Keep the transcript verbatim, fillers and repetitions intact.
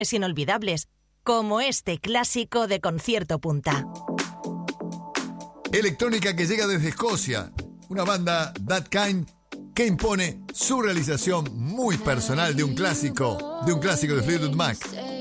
inolvidables, como este clásico de Concierto Punta. Electrónica que llega desde Escocia, una banda That Kind que impone su realización muy personal de un clásico, de un clásico de Fleetwood Mac.